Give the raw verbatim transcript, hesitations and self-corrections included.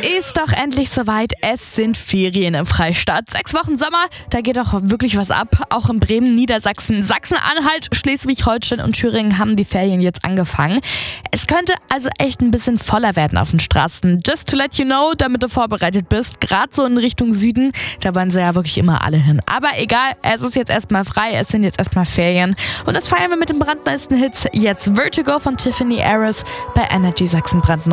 Ist doch endlich soweit. Es sind Ferien im Freistaat. Sechs Wochen Sommer, da geht doch wirklich was ab. Auch in Bremen, Niedersachsen, Sachsen-Anhalt, Schleswig-Holstein und Thüringen haben die Ferien jetzt angefangen. Es könnte also echt ein bisschen voller werden auf den Straßen. Just to let you know, damit du vorbereitet bist. Gerade so in Richtung Süden, da wollen sie ja wirklich immer alle hin. Aber egal, es ist jetzt erstmal frei, es sind jetzt erstmal Ferien. Und das feiern wir mit den brandneuesten Hits. Jetzt Vertigo von Tiffany Harris bei Energy Sachsen brandneu.